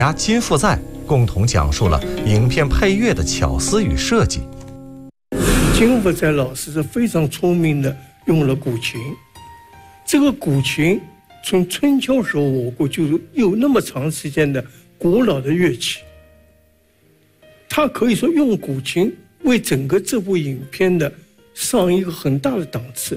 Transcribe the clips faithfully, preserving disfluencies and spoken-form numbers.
家金富在共同讲述了影片配乐的巧思与设计。 金富在老师是非常聪明的，用了古琴。这个古琴从春秋时候我国就有那么长时间的古老的乐器，他可以说用古琴为整个这部影片的上一个很大的档次，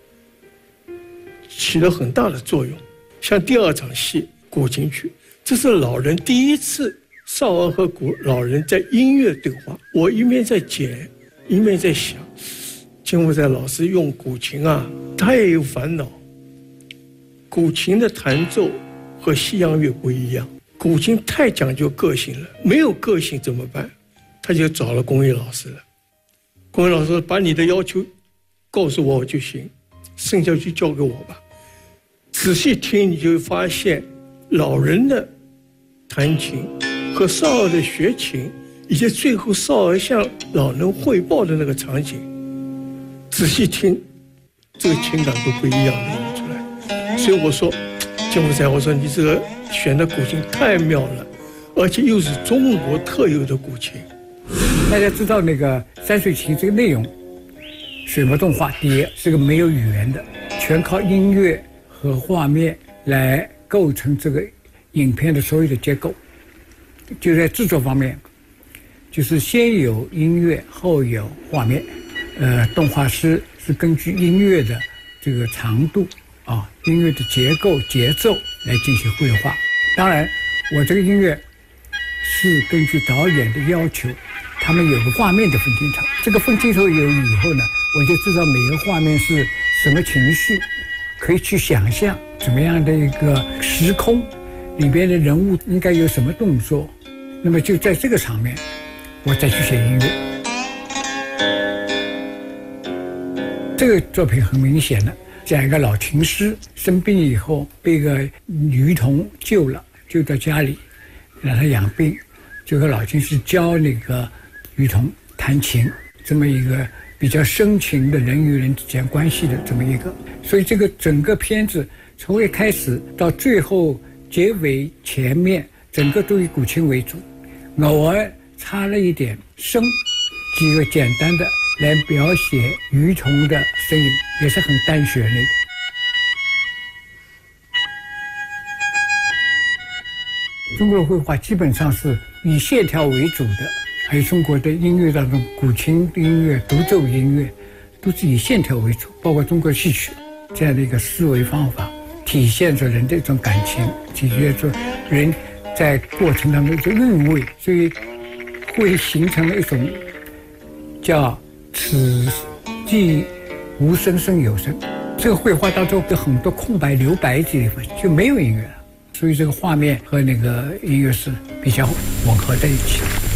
起了很大的作用。像第二场戏古琴曲，这是老人第一次少儿和古老人在音乐对话。我一面在剪，一面在想，金富在老师用古琴啊，他也有烦恼。古琴的弹奏和西洋乐不一样，古琴太讲究个性了，没有个性怎么办？他就找了龚毅老师了。龚毅老师说：“把你的要求告诉我就行，剩下就交给我吧。”仔细听，你就会发现，老人的弹琴和少儿的学琴，以及最后少儿向老人汇报的那个场景，仔细听，这个情感都不一样的出来。所以我说，金富在，我说你这个选的古琴太妙了，而且又是中国特有的古琴。 大家知道那个山水情这个内容，水墨动画第一是个没有语言的，全靠音乐和画面来构成这个影片的所有的结构。就在制作方面，就是先有音乐后有画面，呃，动画师是根据音乐的这个长度啊，音乐的结构节奏来进行绘画。当然我这个音乐是根据导演的要求，他们有个画面的分镜头，这个分镜头有以后呢，我就知道每个画面是什么情绪，可以去想象怎么样的一个时空里边的人物应该有什么动作，那么就在这个场面我再去写音乐。这个作品很明显的讲一个老琴师生病以后被一个女童救了，救到家里让他养病，这个老琴师教那个女童弹琴，这么一个比较深情的人与人之间关系的这么一个。所以这个整个片子从一开始到最后结尾前面，整个都以古琴为主，偶尔插了一点声，几个简单的来描写女童的声音，也是很单旋的。中国的绘画基本上是以线条为主的，还有中国的音乐当中，古琴音乐、独奏音乐都是以线条为主，包括中国戏曲这样的一个思维方法，体现着人的一种感情，体现着人在过程当中的韵味，所以会形成了一种叫此即无声胜有声。这个绘画当中有很多空白留白的地方就没有音乐了，所以这个画面和那个音乐是比较吻合在一起的。